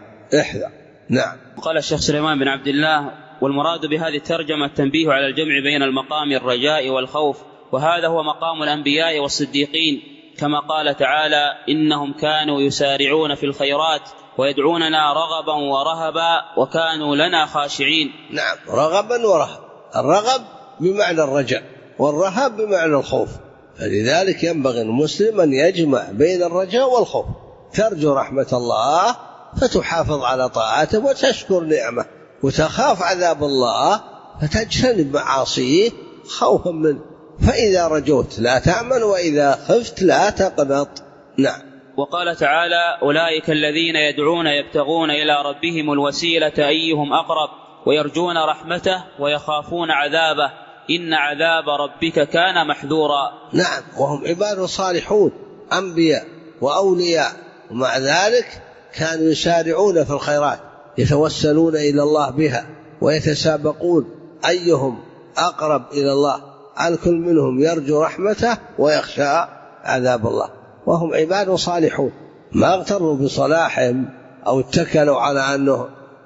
نعم. قال الشيخ سليمان بن عبد الله: والمراد بهذه الترجمة التنبيه على الجمع بين المقام الرجاء والخوف، وهذا هو مقام الأنبياء والصديقين، كما قال تعالى: إنهم كانوا يسارعون في الخيرات ويدعوننا رغبا ورهبا وكانوا لنا خاشعين. نعم، رغبا ورهبا، الرغب بمعنى الرجاء والرهب بمعنى الخوف، فلذلك ينبغي المسلم أن يجمع بين الرجاء والخوف، ترجو رحمة الله فتحافظ على طاعته وتشكر نعمه، وتخاف عذاب الله فتجتنب معاصيه خوفا منه. فإذا رجوت لا تأمن، وإذا خفت لا تقنط. نعم. وقال تعالى: أولئك الذين يدعون يبتغون إلى ربهم الوسيلة أيهم أقرب ويرجون رحمته ويخافون عذابه إن عذاب ربك كان محذورا. نعم، وهم عباد صالحون أنبياء وأولياء، ومع ذلك كانوا يسارعون في الخيرات، يتوسلون إلى الله بها ويتسابقون أيهم أقرب إلى الله، الكل منهم يرجو رحمته ويخشى عذاب الله، وهم عباد صالحون، ما اغتروا بصلاحهم أو اتكلوا على أنه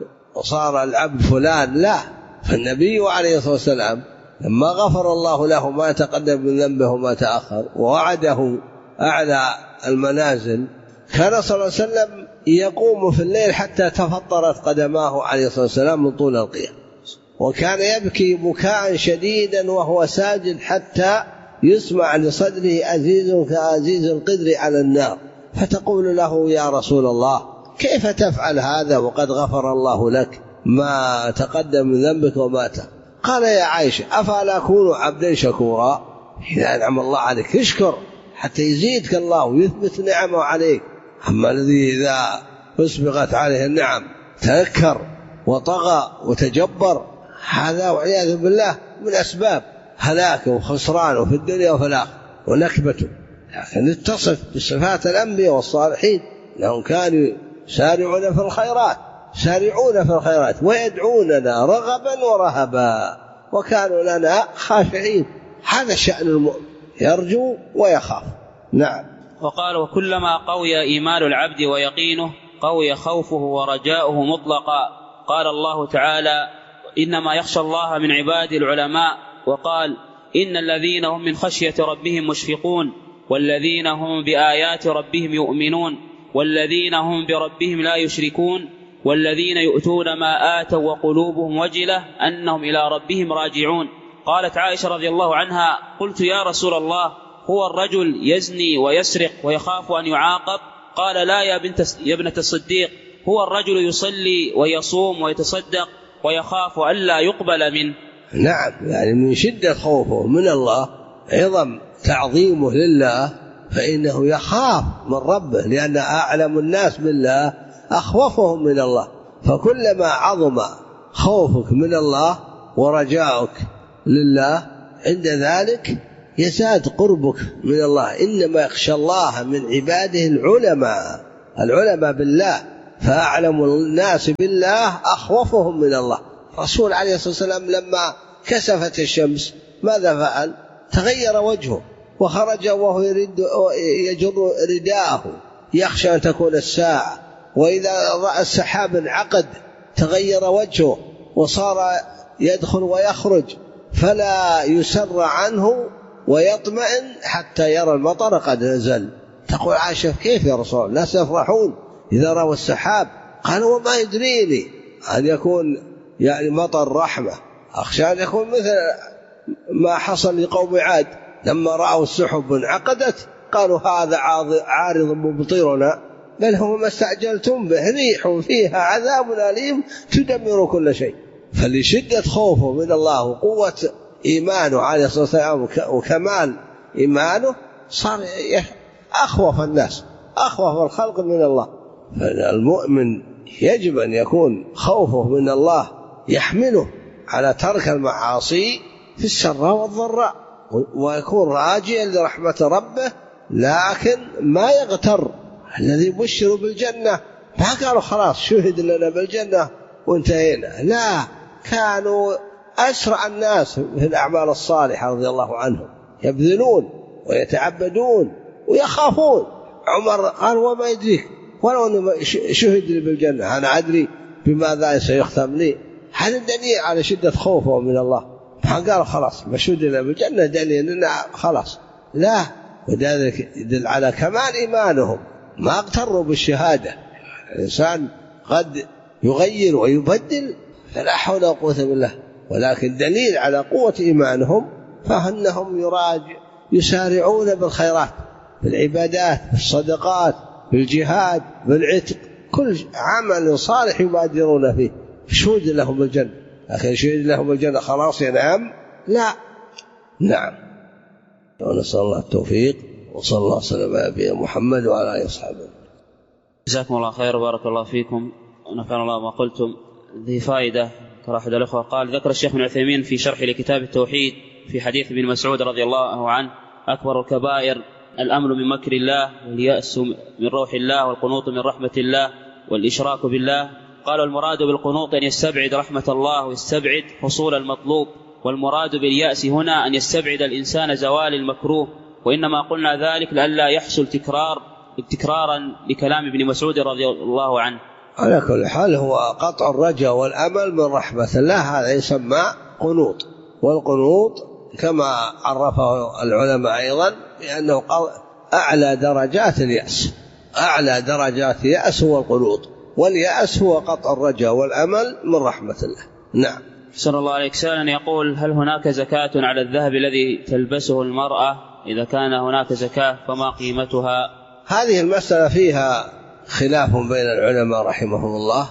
صار العبد فلان، لا. فالنبي عليه الصلاة والسلام لما غفر الله له ما تقدم من ذنبه وما تأخر ووعده أعلى المنازل، كان صلى الله عليه وسلم يقوم في الليل حتى تفطرت قدماه عليه الصلاة والسلام من طول القيام، وكان يبكي بكاء شديدا وهو ساجد حتى يسمع لصدره أزيز كأزيز القدر على النار، فتقول له: يا رسول الله، كيف تفعل هذا وقد غفر الله لك ما تقدم من ذنبك وما تأخر؟ قال: يا عائشة، أفلا أكون عبدا شكورا؟ إذا أنعم الله عليك اشكر حتى يزيدك الله ويثبت نعمه عليك. أما الذي إذا أسبغت عليه النعم تنكر وطغى وتجبر، هذا والعياذ بالله من أسباب هلاكه وخسرانه في الدنيا وفي الآخرة ونكبته. لكن نتصف بصفات الأنبياء والصالحين لهم كانوا يسارعون في الخيرات ويدعوننا رغبا ورهبا وكانوا لنا خاشعين. هذا شأن المؤمن، يرجو ويخاف. نعم. وقال: وكلما قوي إيمان العبد ويقينه قوي خوفه ورجاؤه مطلقا. قال الله تعالى: إنما يخشى الله من عباده العلماء. وقال: إن الذين هم من خشية ربهم مشفقون والذين هم بآيات ربهم يؤمنون والذين هم بربهم لا يشركون والذين يؤتون ما آتوا وقلوبهم وجلة أنهم إلى ربهم راجعون. قالت عائشة رضي الله عنها: قلت يا رسول الله، هو الرجل يزني ويسرق ويخاف أن يعاقب؟ قال: لا يا ابنة الصديق، هو الرجل يصلي ويصوم ويتصدق ويخاف ألا يقبل منه. نعم، يعني من شدة خوفه من الله، عظم تعظيمه لله، فإنه يخاف من ربه، لأن أعلم الناس بالله أخوفهم من الله. فكلما عظم خوفك من الله ورجاؤك لله، عند ذلك يزداد قربك من الله. إنما يخشى الله من عباده العلماء بالله، فأعلم الناس بالله أخوفهم من الله. الرسول عليه الصلاة والسلام لما كسفت الشمس ماذا فعل؟ تغير وجهه وخرج وهو يجر رداءه يخشى أن تكون الساعة. وإذا رأى السحاب انعقد تغير وجهه وصار يدخل ويخرج فلا يسر عنه ويطمئن حتى يرى المطر قد نزل. تقول عائشة كيف يا رسول الله؟ الناس يفرحون إذا رأوا السحاب. قال وما يدريني أن يكون يعني مطر رحمة، أخشى أن يكون مثل ما حصل لقوم عاد لما رأوا السحب انعقدت قالوا هذا عارض ممطرنا، بل هو ما استعجلتم به ريح فيها عذاب أليم تدمر كل شيء. فلشدة خوفه من الله وقوة إيمانه عليه الصلاة والسلام وكمال إيمانه صار أخوف الناس، أخوف الخلق من الله. فالمؤمن يجب أن يكون خوفه من الله يحمله على ترك المعاصي في السراء والضراء، ويكون راجيا لرحمة ربه، لكن ما يغتر. الذي بشروا بالجنة ما قالوا خلاص شهد لنا بالجنة وانتهينا، لا، كانوا أسرع الناس في الأعمال الصالحة رضي الله عنهم، يبذلون ويتعبدون ويخافون. عمر قال وما يدريك ولو أنه شهد لي بالجنة أنا أدري بماذا سيختم لي. هذا دليل على شدة خوفه من الله. قالوا خلاص ما شهد لنا بالجنة دليل أننا خلاص، لا، وذلك يدل على كمال إيمانهم، ما اغتروا بالشهادة. الإنسان قد يغير ويبدل فلا حول ولا قوة بالله، ولكن دليل على قوة إيمانهم فإنهم يسارعون بالخيرات، بالعبادات، بالصدقات، بالجهاد، بالعتق، كل عمل صالح يبادرون فيه. شهد لهم الجنة، لكن شهد لهم الجنة خلاص ينام؟ لا. نعم. ونسأل الله التوفيق، وصلى الله وسلم على نبينا محمد وعلى آله وصحبه. جزاكم الله خير وبارك الله فيكم ونفعنا الله ما قلتم. ذي فائدة ترى أحد الأخوة قال ذكر الشيخ ابن عثيمين في شرح لكتاب التوحيد في حديث ابن مسعود رضي الله عنه أكبر الكبائر الأمن من مكر الله واليأس من روح الله والقنوط من رحمة الله والإشراك بالله. قال المراد بالقنوط أن يستبعد رحمة الله ويستبعد حصول المطلوب، والمراد باليأس هنا أن يستبعد الإنسان زوال المكروه. وإنما قلنا ذلك لئلا يحصل تكرارا لكلام ابن مسعود رضي الله عنه. على كل حال هو قطع الرجاء والأمل من رحمة الله، هذا يسمى قنوط. والقنوط كما عرفه العلماء أيضا بأنه أعلى درجات اليأس، أعلى درجات اليأس هو القنوط، واليأس هو قطع الرجاء والأمل من رحمة الله. نعم. صلى الله عليه وسلم يقول هل هناك زكاة على الذهب الذي تلبسه المرأة؟ إذا كان هناك زكاة فما قيمتها؟ هذه المسألة فيها خلاف بين العلماء رحمهم الله،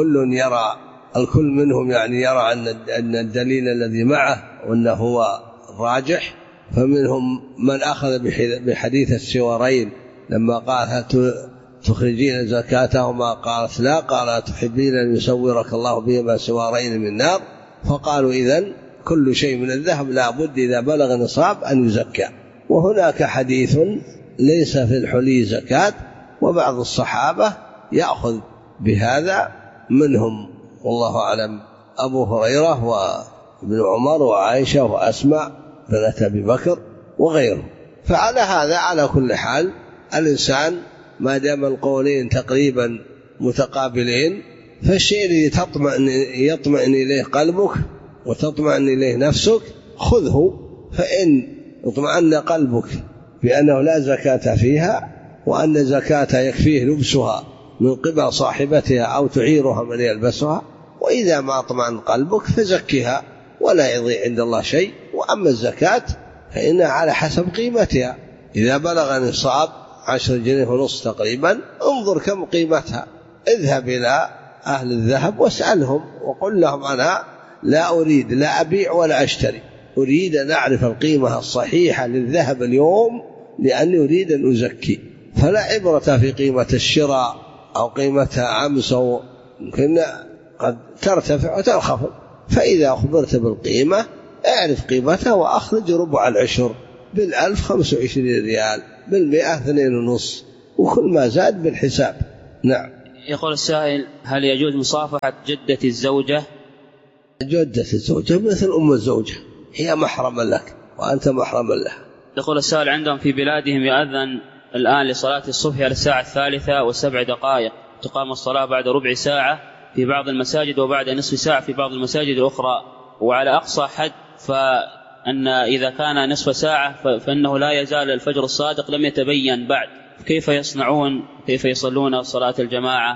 الكل منهم يعني يرى أن الدليل الذي معه وأنه هو الراجح. فمنهم من أخذ بحديث السوارين لما قال هل تخرجين زكاتهما؟ قالت لا. قال تحبين أن يسورك الله بهما سوارين من نار؟ فقالوا إذن كل شيء من الذهب لا بد إذا بلغ نصاب أن يزكى. وهناك حديث ليس في الحلي زكاة، وبعض الصحابة يأخذ بهذا، منهم والله أعلم أبو هريرة وابن عمر وعائشة وأسماء بنت أبي بكر وغيره. فعلى هذا على كل حال الإنسان ما دام القولين تقريبا متقابلين، فالشيء الذي يطمئن إليه قلبك وتطمئن إليه نفسك خذه. فإن اطمئن قلبك بأنه لا زكاة فيها وأن زكاة يكفيه لبسها من قبل صاحبتها أو تعيرها من يلبسها، وإذا ما اطمئن قلبك فزكها ولا يضيع عند الله شيء. وأما الزكاة فإنها على حسب قيمتها، إذا بلغ نصاب 10 جنيه ونص تقريبا انظر كم قيمتها، اذهب إلى أهل الذهب واسألهم وقل لهم أنا لا أريد لا أبيع ولا أشتري، أريد أن أعرف القيمة الصحيحة للذهب اليوم لأني أريد أن أزكي. فلا عبرة في قيمة الشراء أو قيمتها أمس، يمكن قد ترتفع وتنخفض. فإذا أخبرت بالقيمة اعرف قيمتها وأخرج ربع العشر بال1000 25 ريال، بال100 2.5، وكل ما زاد بالحساب. نعم. يقول السائل: هل يجوز مصافحة جدة الزوجة؟ جدة الزوجة مثل أم الزوجة، هي محرم لك وأنت محرم لها. يقول السائل: عندهم في بلادهم يؤذن الآن لصلاة الصبح على الساعة 3:07، تقام الصلاة بعد ربع ساعة في بعض المساجد وبعد نصف ساعة في بعض المساجد الأخرى، وعلى أقصى حد فأن إذا كان نصف ساعة فإنه لا يزال الفجر الصادق لم يتبين بعد. كيف يصنعون؟ كيف يصلون صلاة الجماعة؟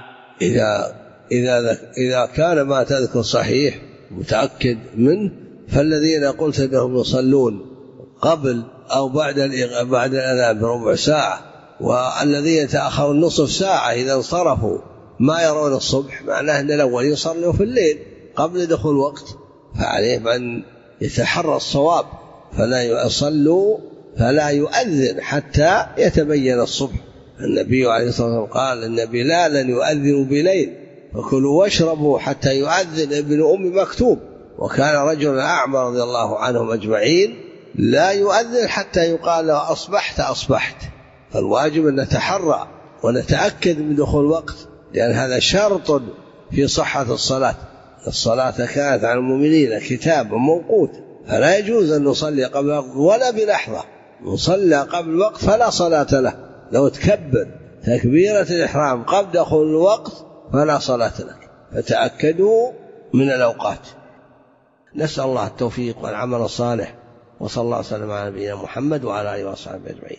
إذا كان ما تذكر صحيح متأكد منه، فالذين قلت أنهم يصلون قبل أو بعد الأذان بربع ساعة، والذين يتأخرون نصف ساعة إذا انصرفوا ما يرون الصبح، معناه أن الأول يصلوا في الليل قبل دخول وقت، فعليه من يتحرى الصواب فلا يصلوا فلا يؤذن حتى يتبين الصبح. النبي عليه الصلاة والسلام قال: النبي لن يؤذن بليل، فكلوا واشربوا حتى يؤذن ابن أم مكتوم. وكان رجل أعمى رضي الله عنهم أجمعين لا يؤذن حتى يقال له: أصبحت. فالواجب أن نتحرى ونتأكد من دخول الوقت، لأن هذا شرط في صحة الصلاة. الصلاة كانت على المؤمنين كتابا موقوتا، فلا يجوز أن نصلي قبل الوقت ولا بلحظة. نصلى قبل الوقت فلا صلاة له، لو تكبر تكبيرة الإحرام قبل دخول الوقت فلا صلاة لك، فتأكدوا من الأوقات. نسأل الله التوفيق والعمل الصالح، وصلى الله وسلم على نبينا محمد وعلى آله وصحبه أجمعين.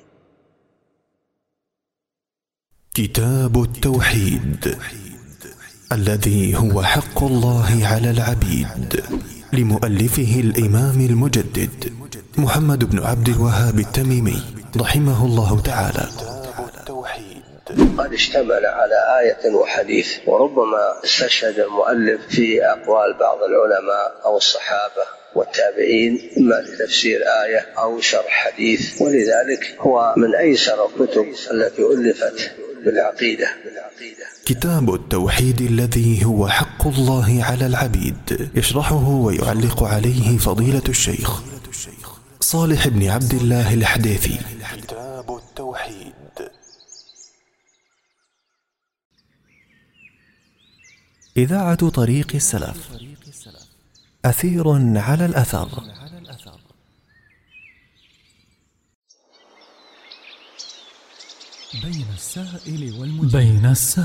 كتاب التوحيد الذي هو حق الله على العبيد، لمؤلفه الإمام المجدد محمد بن عبد الوهاب التميمي رحمه الله تعالى. قد اشتمل على آية وحديث، وربما استشهد المؤلف في أقوال بعض العلماء أو الصحابة والتابعين إما لتفسير آية أو شرح حديث، ولذلك هو من أيسر الكتب التي ألفت بالعقيدة. كتاب التوحيد الذي هو حق الله على العبيد، يشرحه ويعلق عليه فضيلة الشيخ صالح بن عبد الله الحديثي. كتاب التوحيد. إذاعة طريق السلف، أثير على الأثر. بين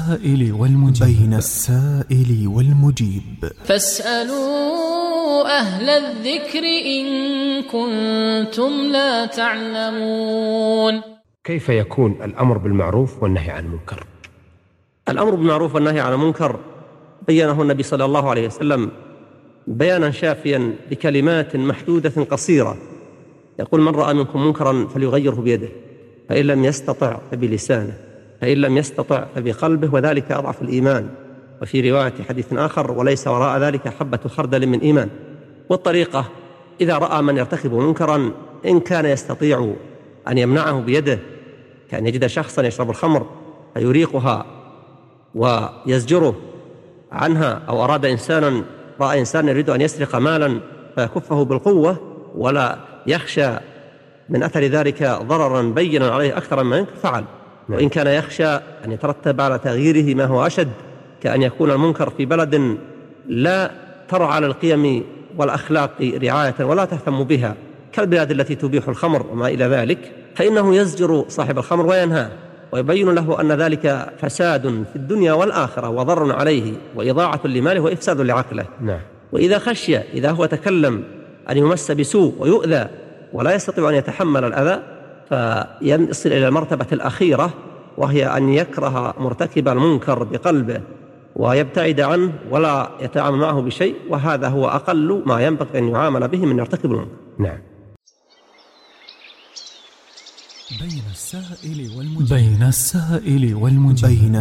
السائل والمجيب. فاسألوا أهل الذكر إن كنتم لا تعلمون. كيف يكون الأمر بالمعروف والنهي عن المنكر؟ الأمر بالمعروف والنهي عن المنكر بينه النبي صلى الله عليه وسلم بيانا شافيا بكلمات محدودة قصيرة، يقول: من رأى منكم منكرا فليغيره بيده، فإن لم يستطع فبلسانه، فإن لم يستطع فبقلبه، وذلك أضعف الإيمان. وفي رواية حديث آخر: وليس وراء ذلك حبة خردل من إيمان. والطريقة إذا رأى من يرتكب منكرا، إن كان يستطيع أن يمنعه بيده، كأن يجد شخصا يشرب الخمر فيريقها ويزجره عنها، أو رأى إنسانا يريد أن يسرق مالا فيكفه بالقوة ولا يخشى من أثر ذلك ضررا بينا عليه أكثر مما يمكن فعل. وإن كان يخشى أن يترتب على تغييره ما هو أشد، كأن يكون المنكر في بلد لا ترعى على القيم والأخلاق رعاية ولا تهتم بها، كالبلاد التي تبيح الخمر وما إلى ذلك، فإنه يزجر صاحب الخمر وينهاه ويبين له أن ذلك فساد في الدنيا والآخرة وضر عليه وإضاعة لماله وإفساد لعقله. وإذا خشي، إذا هو تكلم، أن يمس بسوء ويؤذى ولا يستطيع أن يتحمل الأذى، فيصل إلى المرتبة الأخيرة، وهي أن يكره مرتكب المنكر بقلبه ويبتعد عنه ولا يتعامل معه بشيء، وهذا هو أقل ما ينبغي أن يعامل به من يرتكب المنكر. بين السائل والمجيب.